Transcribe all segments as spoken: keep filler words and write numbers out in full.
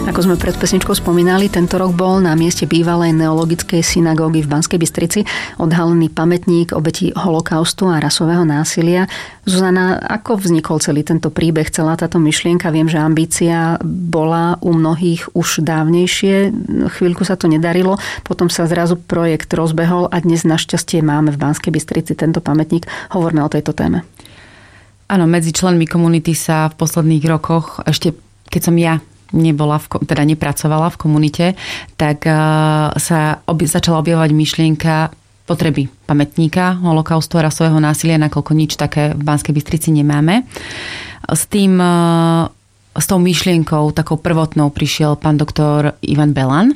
Ako sme pred pesničkou spomínali, tento rok bol na mieste bývalej neologickej synagógy v Banskej Bystrici odhalený pamätník obetí holokaustu a rasového násilia. Zuzana, ako vznikol celý tento príbeh, celá táto myšlienka? Viem, že ambícia bola u mnohých už dávnejšie. Chvíľku sa to nedarilo, potom sa zrazu projekt rozbehol a dnes našťastie máme v Banskej Bystrici tento pamätník. Hovorme o tejto téme. Áno, medzi členmi komunity sa v posledných rokoch, ešte keď som ja nebola, v, teda nepracovala v komunite, tak uh, sa obi, začala objavovať myšlienka potreby pamätníka holokaustu a rasového násilia, nakoľko nič také v Banskej Bystrici nemáme. S tým, uh, s tou myšlienkou, takou prvotnou prišiel pán doktor Ivan Belan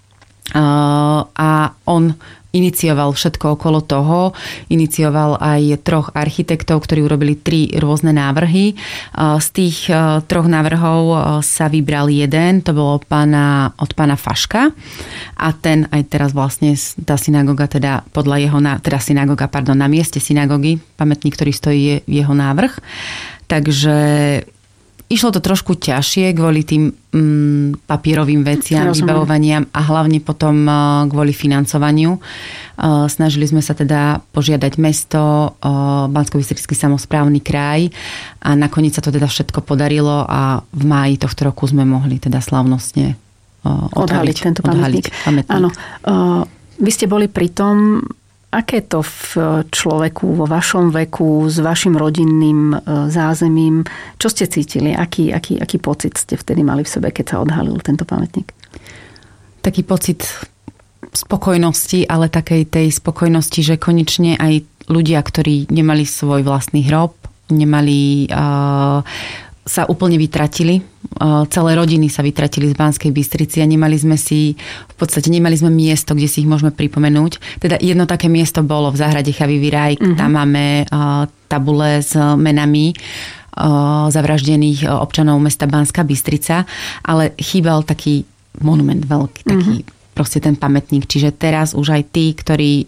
uh, a on inicioval všetko okolo toho. Inicioval aj troch architektov, ktorí urobili tri rôzne návrhy. Z tých troch návrhov sa vybral jeden, to bolo pána, od pána Faška. A ten aj teraz vlastne tá synagóga, teda podľa jeho, teda synagóga, pardon, na mieste synagógy, pamätník, ktorý stojí, je jeho návrh. Takže išlo to trošku ťažšie kvôli tým mm, papierovým veciam, Rozumiem. vybavovaniam a hlavne potom uh, kvôli financovaniu. Uh, snažili sme sa teda požiadať mesto, uh, Banskobystrický samosprávny kraj a nakoniec sa to teda všetko podarilo a v máji tohto roku sme mohli teda slávnostne uh, odhaliť tento pamätník. Áno. Uh, vy ste boli pri tom. Aké to v človeku, vo vašom veku, s vašim rodinným zázemím, čo ste cítili? Aký, aký, aký pocit ste vtedy mali v sebe, keď sa odhalil tento pamätník? Taký pocit spokojnosti, ale takej tej spokojnosti, že konečne aj ľudia, ktorí nemali svoj vlastný hrob, nemali... Uh, sa úplne vytratili. Celé rodiny sa vytratili z Banskej Bystrici a nemali sme si, v podstate nemali sme miesto, kde si ich môžeme pripomenúť. Teda jedno také miesto bolo v záhrade Chavivý raj. Uh-huh. Tam máme tabule s menami zavraždených občanov mesta Banská Bystrica, ale chýbal taký monument veľký, taký uh-huh. proste ten pamätník. Čiže teraz už aj tí, ktorí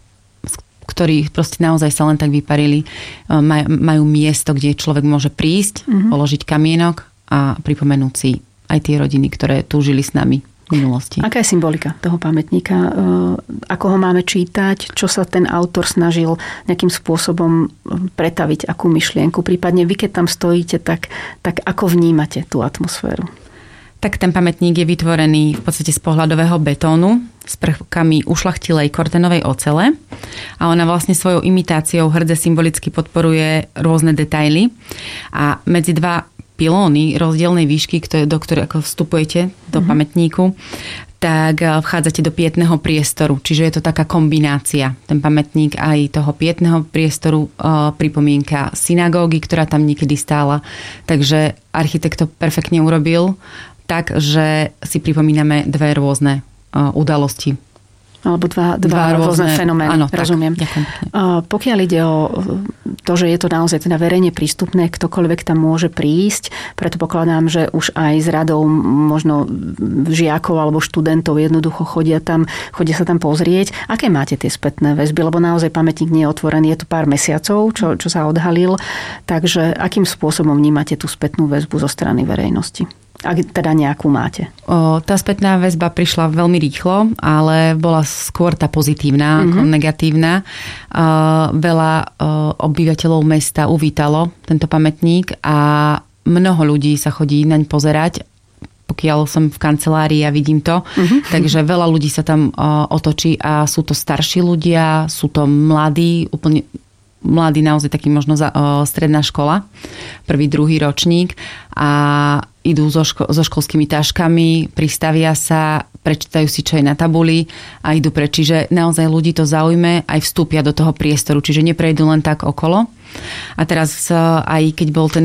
ktorí proste naozaj sa len tak vyparili, maj, majú miesto, kde človek môže prísť, mm-hmm. položiť kamienok a pripomenúť si aj tie rodiny, ktoré túžili s nami v minulosti. Aká je symbolika toho pamätníka? Ako ho máme čítať? Čo sa ten autor snažil nejakým spôsobom pretaviť, akú myšlienku? Prípadne vy, keď tam stojíte, tak, tak ako vnímate tú atmosféru? Tak ten pamätník je vytvorený v podstate z pohľadového betónu s prvkami ušľachtilej kortenovej ocele a ona vlastne svojou imitáciou hrdze symbolicky podporuje rôzne detaily a medzi dva pilóny rozdielnej výšky, do ktorej ako vstupujete do mm-hmm. pamätníku, tak vchádzate do pietného priestoru. Čiže je to taká kombinácia. Ten pamätník aj toho pietného priestoru e, pripomienka synagógy, ktorá tam niekedy stála. Takže architekt to perfektne urobil tak, že si pripomíname dve rôzne uh, udalosti. Alebo dva, dva, dva rôzne, rôzne fenomény. Áno, rozumiem. Tak, uh, pokiaľ ide o to, že je to naozaj teda verejne prístupné, ktokoľvek tam môže prísť, preto pokladám, že už aj s radou možno žiakov alebo študentov jednoducho chodia tam, chodia sa tam pozrieť. Aké máte tie spätné väzby? Lebo naozaj pamätník nie je otvorený, je to pár mesiacov, čo, čo sa odhalil. Takže akým spôsobom vnímate tú spätnú väzbu zo strany verejnosti? Ak teda nejakú máte. O, tá spätná väzba prišla veľmi rýchlo, ale bola skôr tá pozitívna, mm-hmm. ako negatívna. O, veľa o, obyvateľov mesta uvítalo tento pamätník a mnoho ľudí sa chodí naň pozerať. Pokiaľ som v kancelárii a vidím to. Mm-hmm. Takže veľa ľudí sa tam o, otočí a sú to starší ľudia, sú to mladí, úplne mladý, naozaj taký možno za, o, stredná škola, prvý, druhý ročník a idú so, ško- so školskými taškami, pristavia sa, prečítajú si, čo je na tabuli a idú preč. Čiže naozaj ľudí to zaujme, aj vstúpia do toho priestoru, čiže neprejdú len tak okolo. A teraz aj keď bol ten